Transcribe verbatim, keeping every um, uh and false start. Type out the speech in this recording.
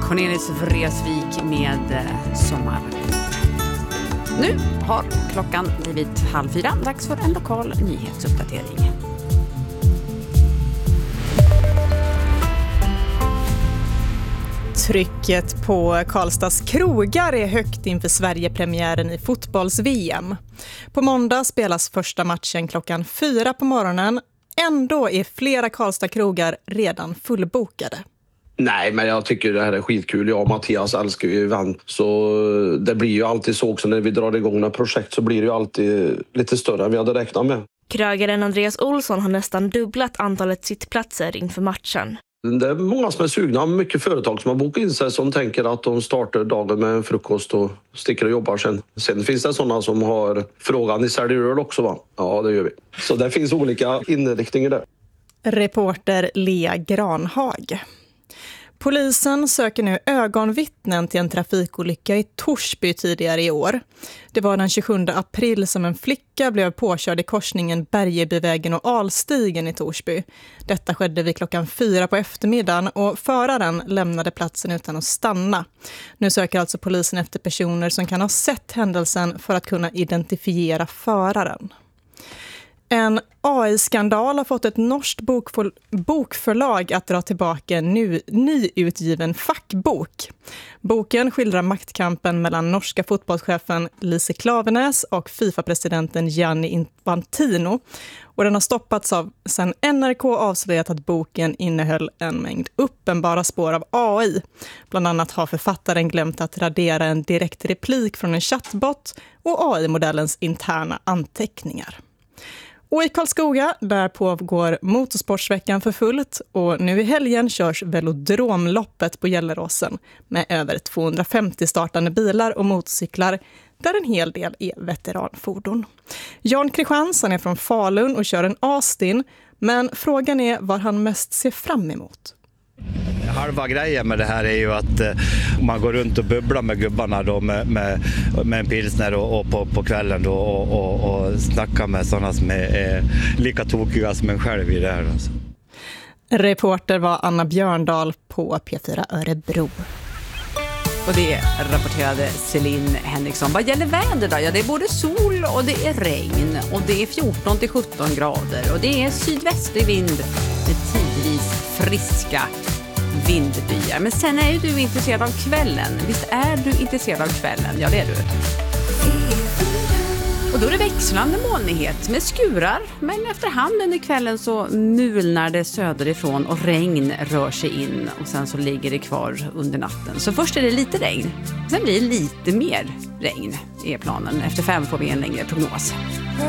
Cornelis Vreeswijk med eh, Sommar. Nu har klockan blivit halv fyra. Dags för en lokal nyhetsuppdatering. Trycket på Karlstads krogar är högt inför Sverigepremiären i fotbolls-V M. På måndag spelas första matchen klockan fyra på morgonen. Ändå är flera Karlstad krogar redan fullbokade. Nej, men jag tycker det här är skitkul. Jag och Mattias älskar ju event. Så det blir ju alltid så också när vi drar igång några projekt så blir det ju alltid lite större än vi hade räknat med. Krögaren Andreas Olsson har nästan dubblat antalet sittplatser inför matchen. Det är många som är sugna. Mycket företag som har bokat in sig som tänker att de startar dagen med en frukost och sticker och jobbar sen. Sen finns det sådana som har frågan i säljer öl också, va? Ja, det gör vi. Så det finns olika inriktningar där. Reporter Lea Granhag. Polisen söker nu ögonvittnen till en trafikolycka i Torsby tidigare i år. Det var den tjugosjunde april som en flicka blev påkörd i korsningen Bergebyvägen och Alstigen i Torsby. Detta skedde vid klockan fyra på eftermiddagen och föraren lämnade platsen utan att stanna. Nu söker alltså polisen efter personer som kan ha sett händelsen för att kunna identifiera föraren. En A I-skandal har fått ett norskt bokför- bokförlag att dra tillbaka en nu, nyutgiven fackbok. Boken skildrar maktkampen mellan norska fotbollschefen Lise Klaveness och FIFA-presidenten Gianni Infantino. Och den har stoppats av sedan N R K avslöjat att boken innehöll en mängd uppenbara spår av A I. Bland annat har författaren glömt att radera en direkt replik från en chatbot och A I-modellens interna anteckningar. Och i Karlskoga, där pågår motorsportsveckan för fullt och nu i helgen körs velodromloppet på Gelleråsen med över tvåhundrafemtio startande bilar och motorcyklar där en hel del är veteranfordon. Jan Kristiansson är från Falun och kör en Austin, men frågan är vad han mest ser fram emot. Halva grejen med det här är ju att eh, man går runt och bubblar med gubbarna då med, med, med en pilsner och, och på, på kvällen då och, och, och snackar med sådana som är eh, lika tokiga som en själv i det här. Alltså. Reporter var Anna Björndal på P fyra Örebro. Och det rapporterade Celine Henriksson. Vad gäller väder då? Ja, det är både sol och det är regn. Och det är fjorton till sjutton grader. Och det är sydvästlig vind med tidvis friska vindbyar. Men sen är ju du intresserad av kvällen. Visst är du intresserad av kvällen? Ja, det är du. Och då är det växlande molnighet med skurar. Men efterhand under kvällen så mulnar det söderifrån och regn rör sig in. Och sen så ligger det kvar under natten. Så först är det lite regn. Sen blir det lite mer regn i planen. Efter fem får vi en längre prognos.